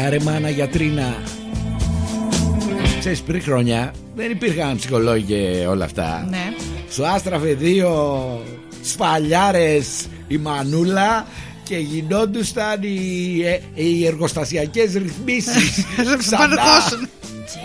ρε μάνα γιατρίνα. Ξέρεις, πριν χρόνια δεν υπήρχαν ψυχολόγοι και όλα αυτά. Ναι. Σου άστραφε 2 σφαλιάρες η μανούλα και γινόντουσαν οι εργοστασιακές ρυθμίσεις.